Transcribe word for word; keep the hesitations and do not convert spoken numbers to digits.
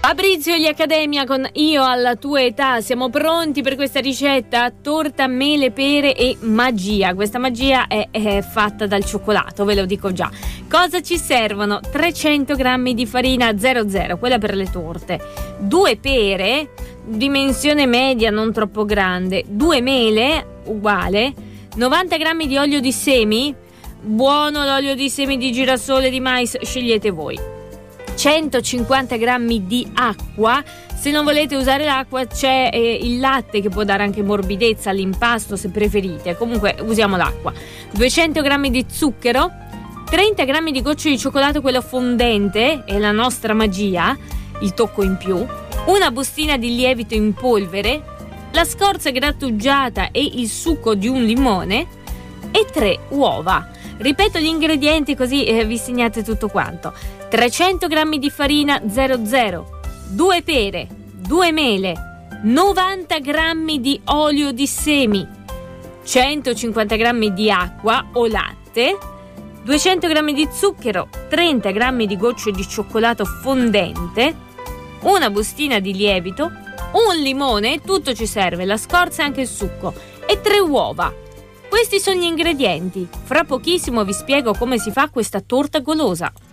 Fabrizio e gli Accademia con Io alla tua età. Siamo pronti per questa ricetta? Torta, mele, pere e magia. Questa magia è, è fatta dal cioccolato, ve lo dico già. Cosa ci servono? trecento grammi di farina zero zero, quella per le torte, due pere, dimensione media non troppo grande, due mele, uguale, novanta grammi di olio di semi, buono l'olio di semi di girasole, di mais, scegliete voi. centocinquanta grammi di acqua, se non volete usare l'acqua c'è eh, il latte che può dare anche morbidezza all'impasto se preferite, comunque usiamo l'acqua. duecento grammi di zucchero, trenta grammi di gocce di cioccolato, quello fondente, è la nostra magia, il tocco in più, una bustina di lievito in polvere, la scorza grattugiata e il succo di un limone e tre uova. Ripeto gli ingredienti così eh, vi segnate tutto quanto. trecento grammi di farina zero zero, due pere, due mele, novanta grammi di olio di semi, centocinquanta grammi di acqua o latte, duecento grammi di zucchero, trenta grammi di gocce di cioccolato fondente, una bustina di lievito, un limone, tutto ci serve, la scorza e anche il succo, e tre uova. Questi sono gli ingredienti. Fra pochissimo vi spiego come si fa questa torta golosa.